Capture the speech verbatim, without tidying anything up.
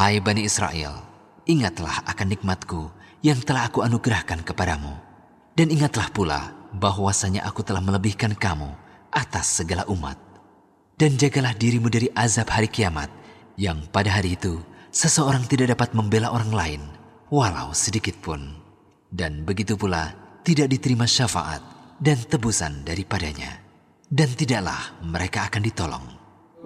Hai Bani Israel, ingatlah akan nikmatku yang telah aku anugerahkan kepadamu. Dan ingatlah pula bahwasanya aku telah melebihkan kamu atas segala umat. Dan jagalah dirimu dari azab hari kiamat, yang pada hari itu seseorang tidak dapat membela orang lain, walau sedikit pun. Dan begitu pula tidak diterima syafaat dan tebusan daripadanya. Dan tidaklah mereka akan ditolong.